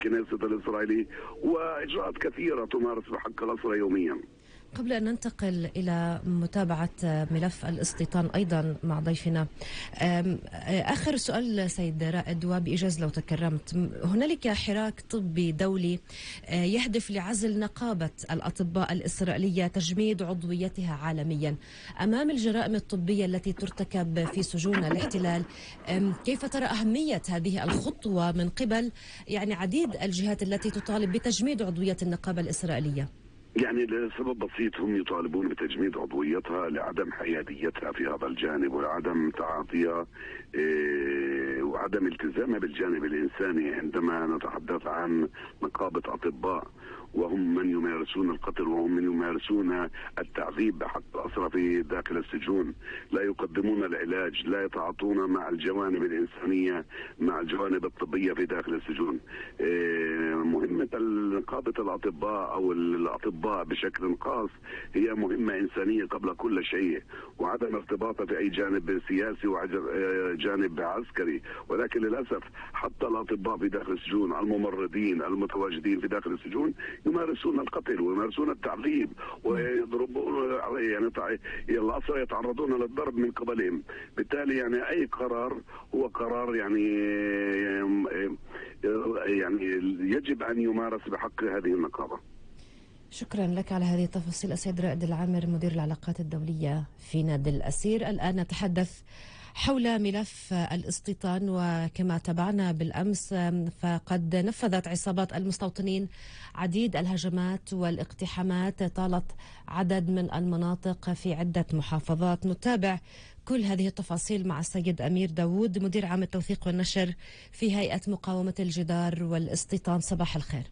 الكنيسة الإسرائيلي، وإجراءات كثيرة تمارس بحق الأسرى يوميا. قبل أن ننتقل إلى متابعة ملف الاستيطان أيضا مع ضيفنا، آخر سؤال سيد رائد وبإجازة لو تكرمت، هنالك حراك طبي دولي يهدف لعزل نقابة الأطباء الإسرائيلية تجميد عضويتها عالميا أمام الجرائم الطبية التي ترتكب في سجون الاحتلال. كيف ترى أهمية هذه الخطوة من قبل يعني عديد الجهات التي تطالب بتجميد عضوية النقابة الإسرائيلية؟ يعني لسبب بسيط، هم يطالبون بتجميد عضويتها لعدم حياديتها في هذا الجانب، وعدم تعاطيها وعدم التزامها بالجانب الإنساني. عندما نتحدث عن نقابة أطباء وهم من يمارسون القتل وهم من يمارسون التعذيب بحق الأسرى في داخل السجون، لا يقدمون العلاج، لا يتعاطون مع الجوانب الإنسانية مع الجوانب الطبية في داخل السجون. مهمة نقابة الأطباء أو الأطباء بشكل خاص هي مهمة إنسانية قبل كل شيء، وعدم ارتباطها في أي جانب سياسي وجانب عسكري. ولكن للأسف حتى الأطباء في داخل السجون، الممرضين المتواجدين في داخل السجون يمارسون القتل ويمارسون التعذيب ويضربون، يعني الأسرى يتعرضون للضرب من قبلهم. بالتالي يعني أي قرار هو قرار يعني يجب أن يمارس بحق هذه النقابة. شكرا لك على هذه التفاصيل السيد رائد العامر مدير العلاقات الدولية في نادي الأسير. الآن نتحدث حول ملف الاستيطان، وكما تابعنا بالأمس فقد نفذت عصابات المستوطنين عديد الهجمات والاقتحامات طالت عدد من المناطق في عدة محافظات. نتابع كل هذه التفاصيل مع السيد أمير داوود مدير عام التوثيق والنشر في هيئة مقاومة الجدار والاستيطان. صباح الخير.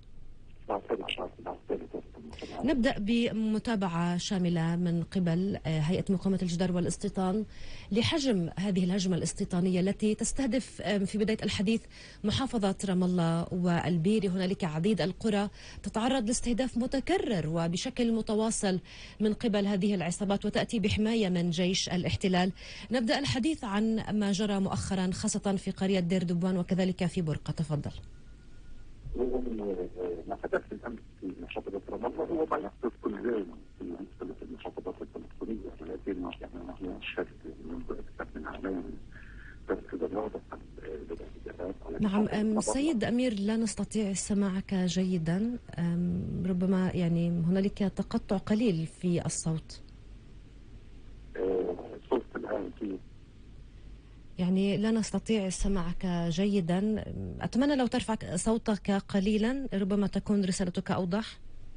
نبدأ بمتابعة شاملة من قبل هيئة مقاومة الجدار والاستيطان لحجم هذه الهجمة الاستيطانية التي تستهدف في بداية الحديث محافظة رام الله والبيري. هنالك عديد القرى تتعرض لاستهداف متكرر وبشكل متواصل من قبل هذه العصابات وتأتي بحماية من جيش الاحتلال. نبدأ الحديث عن ما جرى مؤخرا خاصة في قرية دير دبوان وكذلك في برقة. تفضل. ما حدث بالامس في محافظه رام الله هو ما يحدث كل يوم في المحافظات الفلسطينيه، ولكن يعني نحن نشهد منذ اكثر من عامين تنفيذ واضح للاعتداءات. نعم سيد امير، لا نستطيع سماعك جيدا، ربما يعني هنالك تقطع قليل في الصوت. صوت الان كيف؟ يعني لا نستطيع سماعك جيدا، أتمنى لو ترفع صوتك قليلا ربما تكون رسالتك أوضح.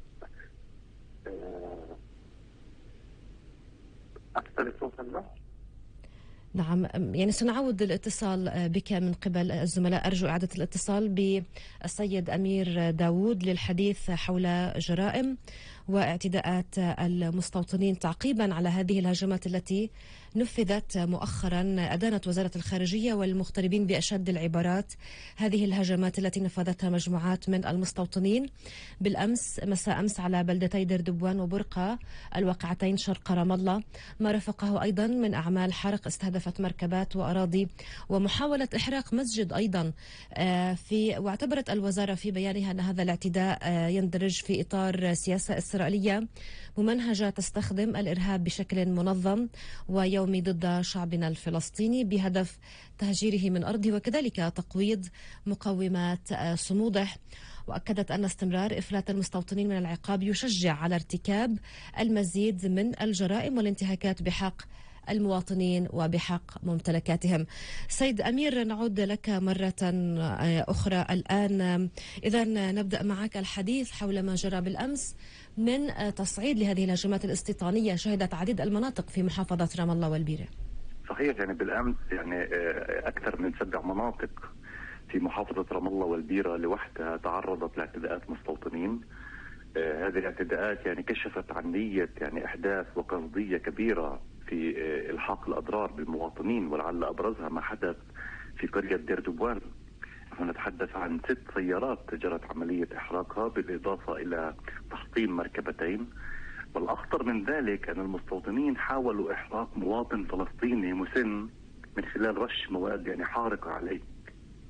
أكثر صوتا. نعم يعني سنعود الاتصال بك من قبل الزملاء. أرجو إعادة الاتصال بالسيد أمير داوود للحديث حول جرائم واعتداءات المستوطنين تعقيبا على هذه الهجمات التي نفذت مؤخرا. أدانت وزارة الخارجية والمغتربين بأشد العبارات هذه الهجمات التي نفذتها مجموعات من المستوطنين بالأمس مساء أمس على بلدتي دير دبوان وبرقة الواقعتين شرق رام الله، ما رافقه أيضا من أعمال حرق استهدفت مركبات وأراضي ومحاولة إحراق مسجد أيضا. واعتبرت الوزارة في بيانها أن هذا الاعتداء يندرج في إطار سياسة إسرائيلية ممنهجة تستخدم الإرهاب بشكل منظم ويومي ضد شعبنا الفلسطيني بهدف تهجيره من أرضه وكذلك تقويض مقومات صموده. وأكدت أن استمرار إفلات المستوطنين من العقاب يشجع على ارتكاب المزيد من الجرائم والانتهاكات بحق المواطنين وبحق ممتلكاتهم. سيد أمير، نعود لك مرة أخرى الآن. إذن نبدأ معك الحديث حول ما جرى بالأمس من تصعيد لهذه الهجمات الاستيطانية شهدت عديد المناطق في محافظة رام الله والبيرة. صحيح، يعني بالأمس يعني أكثر من 7 مناطق في محافظة رام الله والبيرة لوحدها تعرضت لاعتداءات مستوطنين. هذه الاعتداءات يعني كشفت عن نية يعني إحداث وقصدية كبيرة في إلحاق الأضرار بالمواطنين، ولعل أبرزها ما حدث في قرية دير دبوان. نحن نتحدث عن 6 سيارات جرت عملية إحراقها بالإضافة إلى تحطيم مركبتين. والأخطر من ذلك أن المستوطنين حاولوا إحراق مواطن فلسطيني مسن من خلال رش مواد يعني حارقة عليه.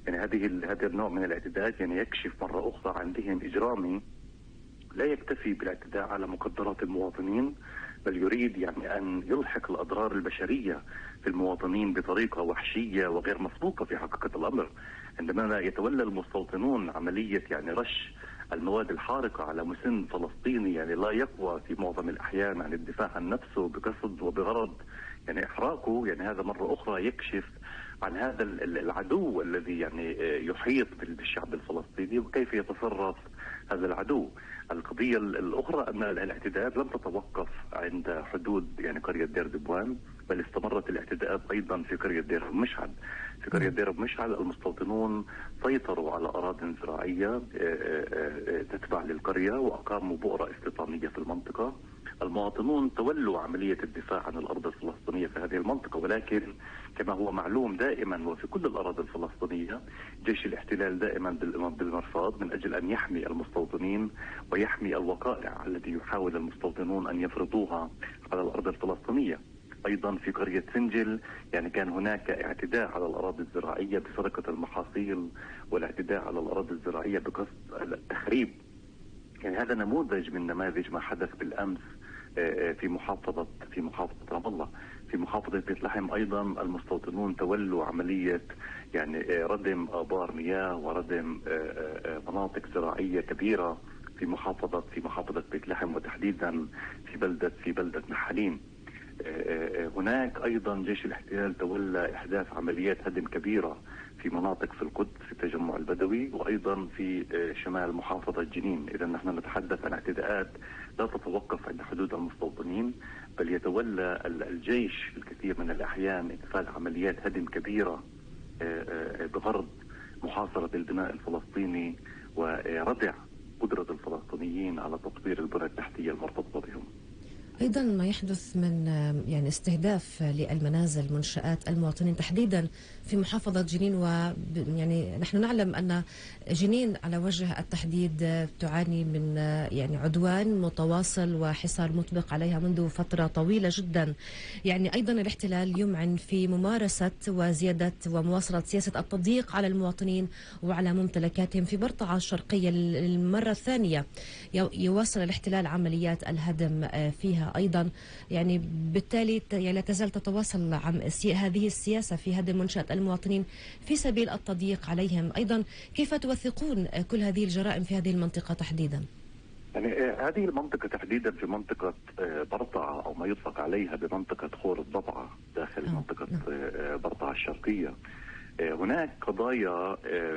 يعني هذا النوع من الاعتداءات يعني يكشف مرة أخرى عن ذهن إجرامي لا يكتفي بالاعتداء على مقدرات المواطنين، بل يريد يعني أن يلحق الأضرار البشرية في المواطنين بطريقة وحشية وغير مسبوقة في حقيقة الأمر. عندما يتولى المستوطنون عملية يعني رش المواد الحارقة على مسن فلسطيني يعني لا يقوى في معظم الأحيان عن الدفاع عن نفسه بقصد وبغرض يعني إحراقه، يعني هذا مرة أخرى يكشف عن هذا العدو الذي يعني يحيط بالشعب الفلسطيني وكيف يتصرف هذا العدو. القضية الأخرى أن الاعتداءات لم تتوقف عند حدود يعني قرية دير دبوان، بل استمرت الاعتداءات أيضا في قرية دير مشعل. في قرية دير مشعل المستوطنون سيطروا على أراضٍ زراعية تتبع للقرية وأقاموا بؤرة استيطانية في المنطقة. المواطنون تولوا عملية الدفاع عن الأرض الفلسطينية في هذه المنطقة، ولكن كما هو معلوم دائما وفي كل الأراضي الفلسطينية جيش الاحتلال دائما بالمرصاد من أجل أن يحمي المستوطنين ويحمي الوقائع التي يحاول المستوطنون أن يفرضوها على الأرض الفلسطينية. أيضا في قرية سنجل يعني كان هناك اعتداء على الأراضي الزراعية بسرقة المحاصيل والاعتداء على الأراضي الزراعية بقصد التخريب. يعني هذا نموذج من نماذج ما حدث بالأمس في محافظة رام الله. في محافظة بيت لحم أيضا المستوطنون تولوا عملية يعني ردم آبار مياه وردم مناطق زراعية كبيرة في محافظة بيت لحم، وتحديدا في بلدة نحالين. هناك أيضا جيش الاحتلال تولى إحداث عمليات هدم كبيرة في مناطق في القدس في التجمع البدوي وأيضا في شمال محافظة جنين. إذا نحن نتحدث عن اعتداءات لا تتوقف عند حدود المستوطنين، بل يتولى الجيش في الكثير من الأحيان إنفاذ عمليات هدم كبيرة بغرض محاصرة البناء الفلسطيني وردع قدرة الفلسطينيين على تطوير البنى التحتية المرتبطة بهم. أيضا ما يحدث من يعني استهداف للمنازل منشآت المواطنين تحديدا في محافظة جنين، ويعني نحن نعلم أن جنين على وجه التحديد تعاني من يعني عدوان متواصل وحصار مطبق عليها منذ فترة طويلة جدا. يعني أيضا الاحتلال يمعن في ممارسة وزيادة ومواصلة سياسة التضييق على المواطنين وعلى ممتلكاتهم في برطعة الشرقية للمرة الثانية. يواصل الاحتلال عمليات الهدم فيها أيضا، يعني بالتالي لا تزال تتواصل هذه السياسة في هدم منشآت المواطنين في سبيل التضييق عليهم. أيضا كيف توثقون كل هذه الجرائم في هذه المنطقة تحديدا؟ يعني هذه المنطقة تحديدا في منطقة برطعة أو ما يطلق عليها بمنطقة خور الضبعة داخل منطقة برطعة الشرقية، هناك قضايا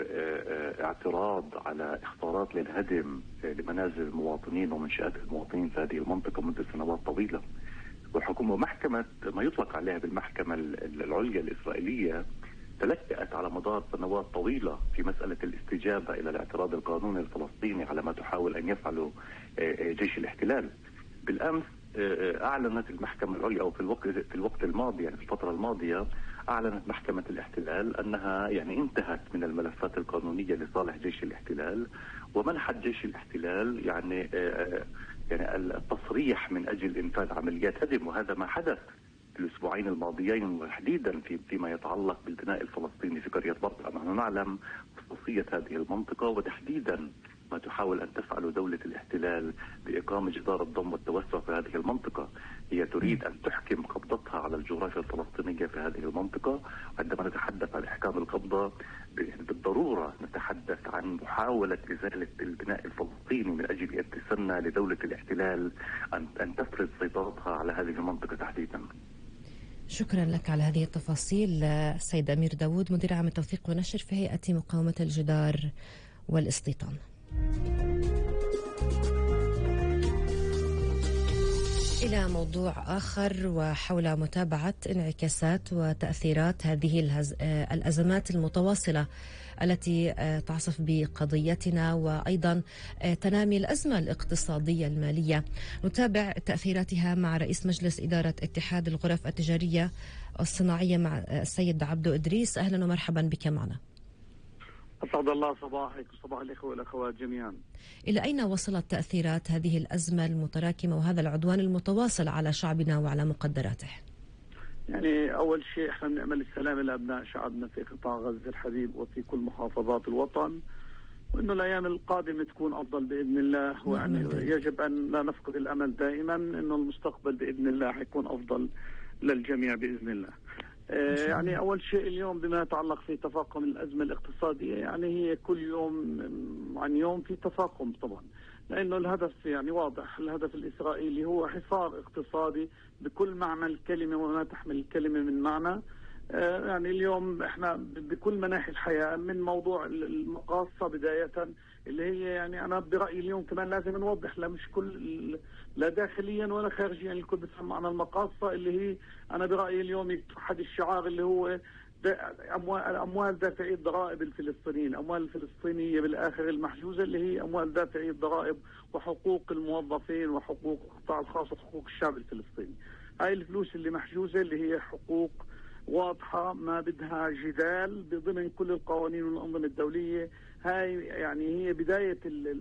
اعتراض على اختارات للهدم لمنازل المواطنين ومنشآت المواطنين في هذه المنطقة منذ سنوات طويلة. والحكومة محكمة ما يطلق عليها بالمحكمة العليا الإسرائيلية تلكأت على مدار سنوات طويلة في مسألة الاستجابة إلى الاعتراض القانوني الفلسطيني على ما تحاول أن يفعله جيش الاحتلال. بالأمس أعلنت المحكمة العليا أو في الوقت الماضي يعني في الفترة الماضية أعلنت محكمة الاحتلال أنها يعني انتهت من الملفات القانونية لصالح جيش الاحتلال ومنحت جيش الاحتلال يعني التصريح من أجل إنفاذ عمليات هدم. وهذا ما حدث في الأسبوعين الماضيين وتحديدا فيما يتعلق بالبناء الفلسطيني في قرية برطعة. نحن نعلم خصوصية هذه المنطقة وتحديدا ما تحاول أن تفعله دولة الاحتلال بإقامة جدار الضم والتوسع في هذه المنطقة. هي تريد أن تحكم قبضتها على الجغرافيا الفلسطينية في هذه المنطقة. عندما نتحدث عن إحكام القبضة بالضرورة نتحدث عن محاولة إزالة البناء الفلسطيني من أجل أن تسنى لدولة الاحتلال أن تفرض سيطرتها على هذه المنطقة تحديدا. شكرا لك على هذه التفاصيل السيد أمير داوود، مدير عام التوثيق ونشر في هيئة مقاومة الجدار والاستيطان. إلى موضوع آخر وحول متابعة انعكاسات وتأثيرات هذه الأزمات المتواصلة التي تعصف بقضيتنا وأيضا تنامي الأزمة الاقتصادية المالية. نتابع تأثيراتها مع رئيس مجلس إدارة اتحاد الغرف التجارية الصناعية مع السيد عبدو إدريس. أهلا ومرحبا بك معنا. أسعد الله صباحك وصباح الإخوة والأخوات جميعا. إلى أين وصلت تأثيرات هذه الأزمة المتراكمة وهذا العدوان المتواصل على شعبنا وعلى مقدراته؟ يعني أول شيء احنا بنأمل السلام لأبناء شعبنا في قطاع غزة الحبيب وفي كل محافظات الوطن، وإنه الأيام القادمة تكون أفضل بإذن الله. ويعني يجب أن لا نفقد الأمل دائما إنه المستقبل بإذن الله حيكون أفضل للجميع بإذن الله. يعني أول شيء اليوم بما يتعلق في تفاقم الأزمة الاقتصادية، يعني هي كل يوم عن يوم في تفاقم طبعا، لأنه الهدف يعني واضح. الهدف الإسرائيلي هو حصار اقتصادي بكل معنى الكلمة وما تحمل الكلمة من معنى. يعني اليوم احنا بكل مناحي الحياة، من موضوع المقاصة بداية اللي هي يعني أنا برأيي اليوم كمان لازم نوضح، لا مش كل لا داخليا ولا خارجيا الكل بفهم معنى المقاصة، اللي هي أنا برأيي اليوم يتوحد الشعار اللي هو أموال دافعي الضرائب الفلسطينيين، الأموال الفلسطينية بالآخر المحجوزة اللي هي أموال دافعي الضرائب وحقوق الموظفين وحقوق القطاع الخاص وحقوق الشعب الفلسطيني. هاي الفلوس اللي محجوزة اللي هي حقوق واضحة ما بدها جدال ضمن كل القوانين والأنظمة الدولية. هاي يعني هي بداية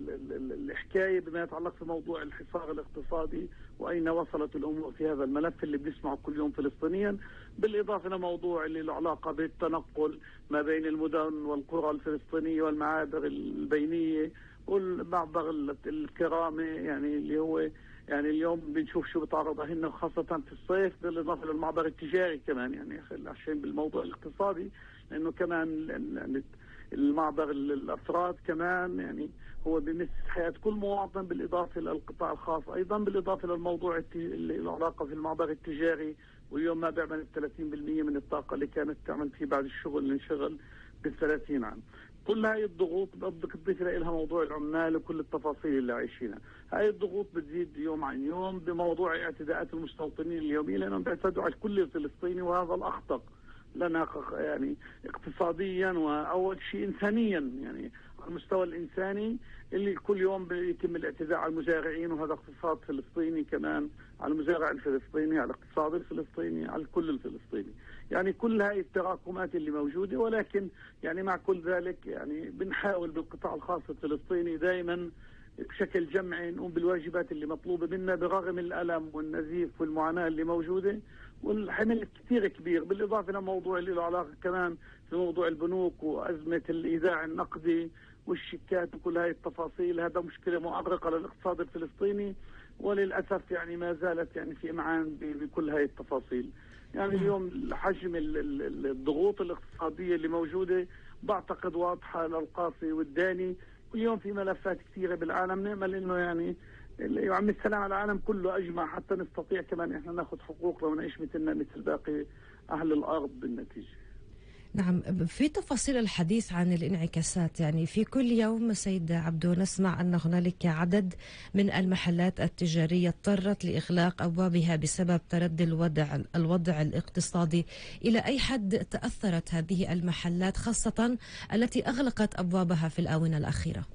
الحكاية بما يتعلق في موضوع الحصار الاقتصادي وأين وصلت الأمور في هذا الملف اللي بنسمعه كل يوم فلسطينيا، بالإضافة إلى موضوع اللي له علاقة بالتنقل ما بين المدن والقرى الفلسطينية والمعابر البينية والمعبر الكرامة، يعني اللي هو يعني اليوم بنشوف شو بتعرض هنا خاصة في الصيف، بالإضافة للمعبر التجاري كمان. يعني عشان بالموضوع الاقتصادي لأنه كمان يعني المعبر الأفراد كمان يعني هو بيمس حياة كل مواطن، بالإضافة للقطاع الخاص أيضا، بالإضافة للموضوع اللي له علاقة في المعبر التجاري. واليوم ما بيعمل 30% من الطاقة اللي كانت تعمل فيه بعد الشغل اللي انشغل ب30 عام. كل هاي الضغوط بدك تضيف لها موضوع العمال وكل التفاصيل اللي عايشينها. هاي الضغوط بتزيد يوم عن يوم بموضوع اعتداءات المستوطنين اليومية، لأنهم بيعتدوا على الكل الفلسطيني، وهذا الأخطر لنا يعني اقتصاديا وأول شيء إنسانيا. يعني على المستوى الإنساني اللي كل يوم بيتم الاعتداء على المزارعين، وهذا اقتصاد فلسطيني كمان، على المزارع الفلسطيني، على الاقتصاد الفلسطيني، على الكل الفلسطيني. يعني كل هاي التراكمات اللي موجودة، ولكن يعني مع كل ذلك يعني بنحاول بالقطاع الخاص الفلسطيني دائما بشكل جمعي نقوم بالواجبات اللي مطلوبة منا برغم الألم والنزيف والمعاناة اللي موجودة، والحمل كثير كبير. بالإضافة إلى موضوع اللي له علاقة كمان في موضوع البنوك وأزمة الإيداع النقدي والشيكات وكل هاي التفاصيل، هذا مشكلة مؤرقة للاقتصاد الفلسطيني، وللأسف يعني ما زالت يعني في إمعان بكل هاي التفاصيل. يعني اليوم حجم الضغوط الاقتصادية اللي موجودة بعتقد واضحة للقاصي والداني. اليوم في ملفات كثيرة بالعالم، نأمل إنه يعني يعم السلام على العالم كله أجمع حتى نستطيع كمان إحنا ناخذ حقوقنا ونعيش مثلنا مثل باقي أهل الأرض بالنتيجة. نعم، في تفاصيل الحديث عن الانعكاسات، يعني في كل يوم سيد عبدو نسمع أن هنالك عدد من المحلات التجارية اضطرت لإغلاق أبوابها بسبب تردي الوضع الاقتصادي. إلى أي حد تأثرت هذه المحلات خاصة التي أغلقت أبوابها في الآونة الأخيرة؟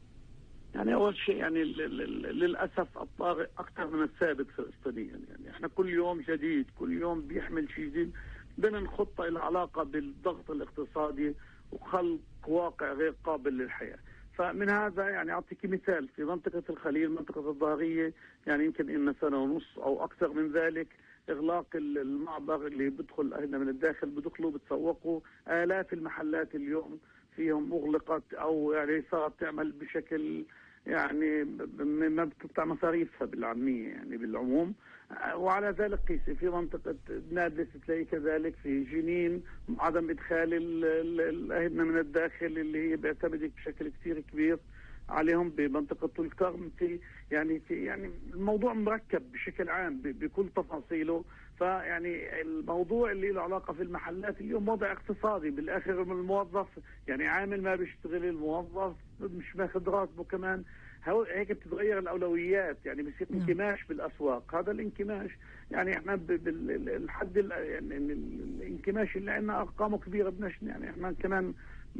يعني أول شيء يعني للأسف الطارئ أكثر من الثابت فلسطينيا. يعني إحنا كل يوم جديد، كل يوم بيحمل شيء جديد. بدنا نخطة إلى علاقة بالضغط الاقتصادي وخلق واقع غير قابل للحياة. فمن هذا يعني أعطيك مثال في منطقة الخليل، منطقة الظاهرية، يعني يمكن إن سنة ونص أو أكثر من ذلك إغلاق المعبر اللي بدخل هنا من الداخل، بدخلوا بتسوقوا آلاف المحلات اليوم فيهم أغلقت أو يعني صارت تعمل بشكل يعني ما بتقطع مصاريفها بالعامية يعني بالعموم. وعلى ذلك قيسي في منطقة نابلس تلاقي كذلك، في جنين عدم إدخال الأهدنا من الداخل اللي هي بيعتمد بشكل كثير كبير عليهم بمنطقة الكرم. في يعني الموضوع مركب بشكل عام بكل تفاصيله. فيعني الموضوع اللي له علاقة في المحلات اليوم وضع اقتصادي بالآخر. الموظف يعني عامل ما بيشتغل، الموظف مش ماخذ راتبه كمان، هيك بتتغير الأولويات. يعني بيصير انكماش بالأسواق. هذا الانكماش يعني احنا بالحد يعني الانكماش اللي عندنا أرقامه كبيرة، بدناش يعني احنا كمان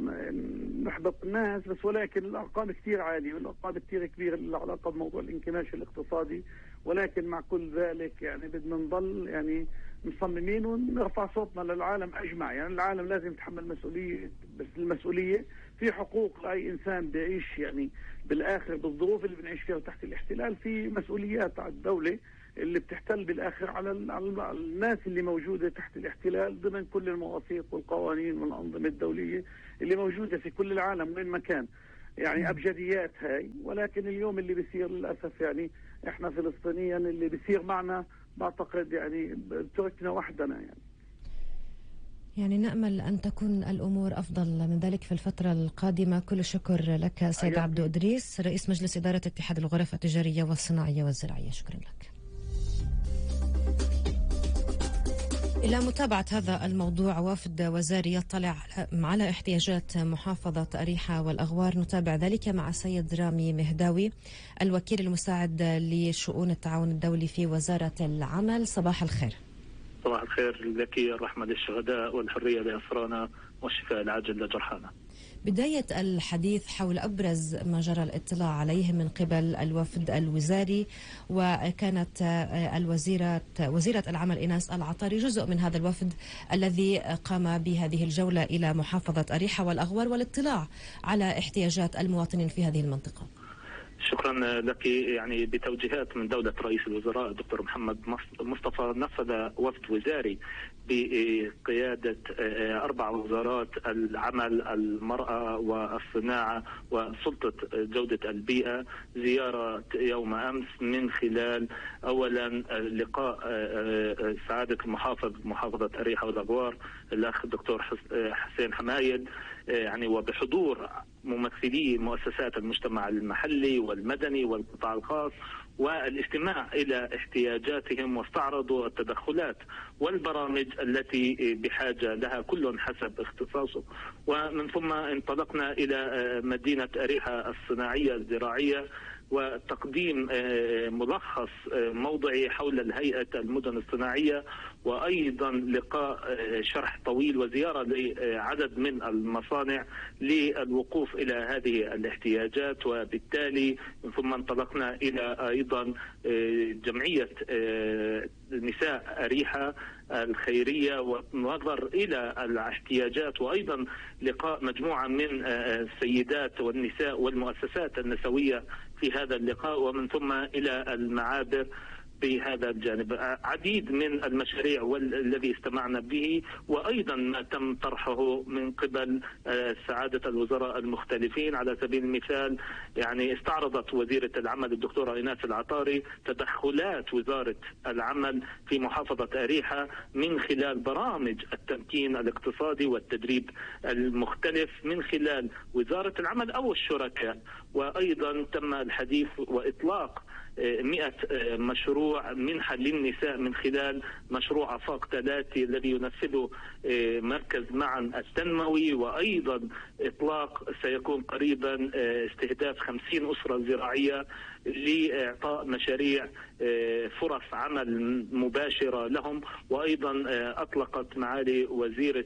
نحبط الناس بس، ولكن الأرقام كثير عالية والأرقام كثير كبيرة اللي علاقة بموضوع الانكماش الاقتصادي. ولكن مع كل ذلك يعني بدنا نضل يعني مصممين ونرفع صوتنا للعالم أجمع. يعني العالم لازم يتحمل مسؤولية، بس المسؤولية في حقوق لأي إنسان بيعيش يعني بالآخر بالظروف اللي بنعيش فيها تحت الاحتلال، في مسؤوليات على الدولة اللي بتحتل بالاخر على الناس اللي موجوده تحت الاحتلال ضمن كل المواثيق والقوانين والانظمه الدوليه اللي موجوده في كل العالم وين ما كان. يعني ابجديات هاي، ولكن اليوم اللي بيصير للاسف يعني احنا فلسطينيا اللي بيصير معنا بعتقد يعني تركنا وحدنا. يعني نأمل أن تكون الأمور أفضل من ذلك في الفترة القادمة. كل الشكر لك سيد عبدو إدريس، رئيس مجلس إدارة اتحاد الغرف التجارية والصناعية والزراعية. شكرا لك. إلى متابعة هذا الموضوع، وفد وزاري يطلع على احتياجات محافظة أريحة والأغوار. نتابع ذلك مع السيد رامي مهداوي، الوكيل المساعد لشؤون التعاون الدولي في وزارة العمل. صباح الخير. صباح الخير لك، الرحمة للشهداء والحرية لأسرانا والشفاء العاجل لجرحانا. بداية الحديث حول أبرز ما جرى الاطلاع عليه من قبل الوفد الوزاري، وكانت وزيرة العمل إيناس العطاري جزء من هذا الوفد الذي قام بهذه الجولة إلى محافظة أريحة والأغوار والاطلاع على احتياجات المواطنين في هذه المنطقة. شكرا لك. يعني بتوجيهات من دولة رئيس الوزراء الدكتور محمد مصطفى، نفذ وفد وزاري بقيادة 4 وزارات: العمل، المرأة، والصناعة، وسلطة جودة البيئة، زيارة يوم أمس من خلال أولا لقاء سعادة محافظة أريحة والأغوار الأخ الدكتور حسين حمايد، يعني وبحضور ممثلي مؤسسات المجتمع المحلي والمدني والقطاع الخاص، والاستماع إلى احتياجاتهم، واستعرضوا التدخلات والبرامج التي بحاجة لها كل حسب اختصاصه. ومن ثم انطلقنا إلى مدينة أريحة الصناعية الزراعية وتقديم ملخص موضعي حول الهيئة المدن الصناعية، وأيضا لقاء شرح طويل وزيارة لعدد من المصانع للوقوف إلى هذه الاحتياجات. وبالتالي من ثم انطلقنا إلى أيضا جمعية نساء أريحة الخيرية والنظر إلى الاحتياجات، وأيضا لقاء مجموعة من السيدات والنساء والمؤسسات النسوية في هذا اللقاء، ومن ثم إلى المعابر بهذا الجانب. عديد من المشاريع والذي استمعنا به، وأيضا ما تم طرحه من قبل سعادة الوزراء المختلفين. على سبيل المثال يعني استعرضت وزيرة العمل الدكتورة إيناس العطاري تدخلات وزارة العمل في محافظة أريحة من خلال برامج التمكين الاقتصادي والتدريب المختلف من خلال وزارة العمل أو الشركاء. وأيضا تم الحديث وإطلاق 100 مشروع منحة للنساء من خلال مشروع آفاق 3 الذي ينفذه مركز معا التنموي، وأيضا إطلاق سيكون قريبا استهداف 50 أسرة زراعية لإعطاء مشاريع فرص عمل مباشرة لهم. وأيضا أطلقت معالي وزيرة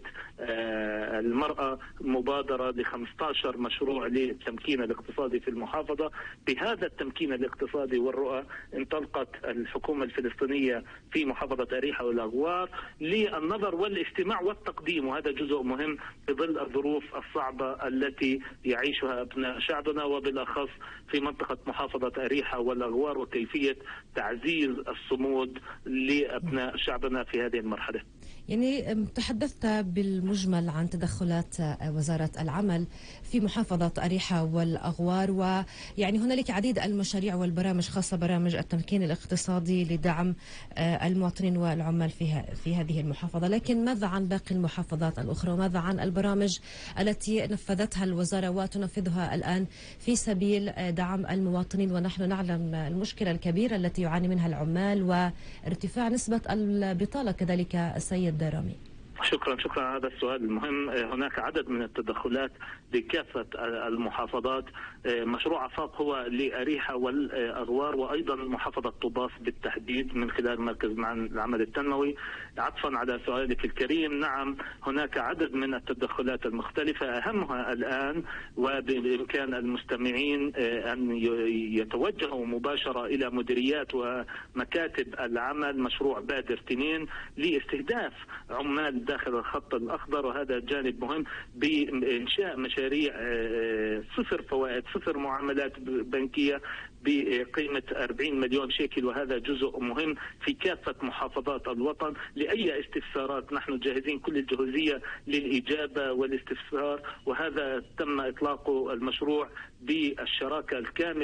المرأة مبادرة ل15 مشروع للتمكين الاقتصادي في المحافظة. بهذا التمكين الاقتصادي والرؤى انطلقت الحكومة الفلسطينية في محافظة أريحة والأغوار للنظر والاستماع والتقديم، وهذا جزء مهم في ظل الظروف الصعبة التي يعيشها أبناء شعبنا، وبالأخص في منطقة محافظة أريحة والأغوار، وكيفية تعزيز الصمود لأبناء شعبنا في هذه المرحلة. يعني تحدثت بالمجمل عن تدخلات وزارة العمل في محافظة أريحة والأغوار، ويعني هنالك عديد المشاريع والبرامج خاصة برامج التمكين الاقتصادي لدعم المواطنين والعمال في هذه المحافظة. لكن ماذا عن باقي المحافظات الأخرى، وماذا عن البرامج التي نفذتها الوزارة وتنفذها الآن في سبيل دعم المواطنين؟ ونحن نعلم المشكلة الكبيرة التي يعاني منها العمال وارتفاع نسبة البطالة كذلك. السيد رامي. شكرا على هذا السؤال المهم. هناك عدد من التدخلات لكافة المحافظات. مشروع آفاق هو لأريحة والأغوار، وأيضا محافظة طوباس بالتحديد من خلال مركز معا العمل التنموي. عطفا على سؤالك الكريم، نعم هناك عدد من التدخلات المختلفة، أهمها الآن وبإمكان المستمعين أن يتوجهوا مباشرة إلى مديريات ومكاتب العمل مشروع بادر 2 لاستهداف عمال داخل الخط الأخضر، وهذا جانب مهم بإنشاء مشاريع صفر فوائد صفر معاملات بنكية بقيمة 40 مليون شيكل، وهذا جزء مهم في كافة محافظات الوطن. لأي استفسارات نحن جاهزين كل الجهوزية للإجابة والاستفسار، وهذا تم إطلاق المشروع بالشراكة الكاملة